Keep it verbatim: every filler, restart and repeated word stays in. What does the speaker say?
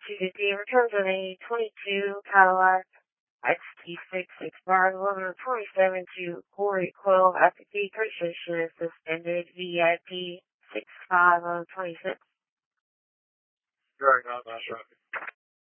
two fifty returns on a twenty-two Cadillac X T six expired eleven twenty-seven to Corey Quill at the key station is suspended V I P six five twenty-six. Very not, not traffic.